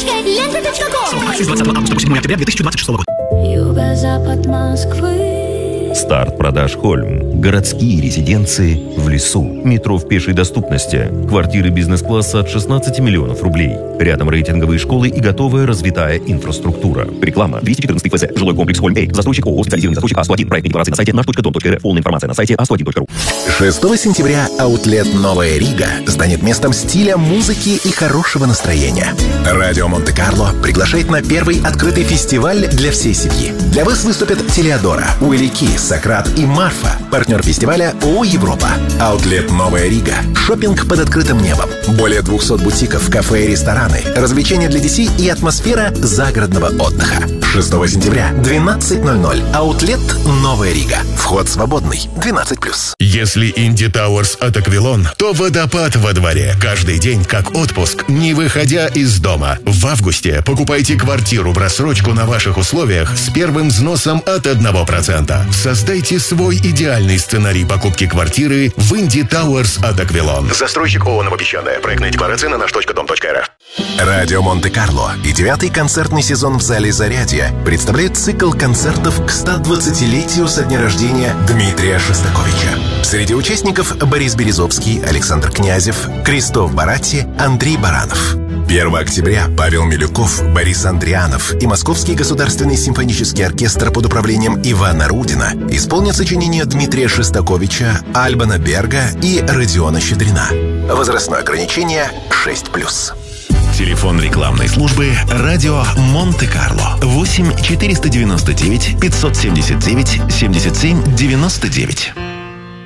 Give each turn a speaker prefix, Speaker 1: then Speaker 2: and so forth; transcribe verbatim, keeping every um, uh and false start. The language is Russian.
Speaker 1: карточкой лента точка ком.
Speaker 2: Акции с двадцатого августа по седьмого октября две тысячи двадцать шестого года.
Speaker 3: Юго-запад Москвы.
Speaker 4: Старт продаж Хольм. Городские резиденции в лесу. Метро в пешей доступности. Квартиры бизнес-класса от шестнадцати миллионов рублей. Рядом рейтинговые школы и готовая развитая инфраструктура. Реклама. двести четырнадцатый ФЗ. Жилой комплекс Хольм Эй. Застройщик ООО «Специализированный застройщик А сто один». Проект декларации на сайте наш точка дом точка эр эф. Полная информация на сайте а сто один точка ру.
Speaker 5: шестого сентября аутлет «Новая Рига» станет местом стиля, музыки и хорошего настроения. Радио Монте-Карло приглашает на первый открытый фестиваль для всей семьи. Для вас выступят Телеодора, Уилли Ки, Сократ и Марфа. Партнер фестиваля ООО «Европа». Аутлет «Новая Рига». Шоппинг под открытым небом. Более двухсот бутиков, кафе и рестораны. Развлечения для детей и атмосфера загородного отдыха. шестого сентября, двенадцать ноль ноль. Аутлет «Новая Рига». Вход свободный. двенадцать плюс.
Speaker 6: Если Инди Тауэрс от Аквилон, то водопад во дворе. Каждый день как отпуск, не выходя из дома. В августе покупайте квартиру в рассрочку на ваших условиях с первым взносом от одного процента. Создайте свой идеальный сценарий покупки квартиры в Инди Тауэрс от Аквилон. Застройщик ООО «Новопесчаная». Проектная декларация на наш точка дом точка эр эф.
Speaker 5: Радио Монте-Карло и девятый концертный сезон в зале «Зарядье» представляет цикл концертов к стодвадцатилетию со дня рождения Дмитрия Шостаковича. Среди участников Борис Березовский, Александр Князев, Кристоф Баратти, Андрей Баранов. первого октября Павел Милюков, Борис Андрианов и Московский государственный симфонический оркестр под управлением Ивана Рудина исполнят сочинения Дмитрия Шостаковича, Альбана Берга и Родиона Щедрина. Возрастное ограничение шесть плюс.
Speaker 7: Телефон рекламной службы «Радио Монте-Карло» восемь четыреста девяносто девять пятьсот семьдесят девять семьдесят семь девяносто девять.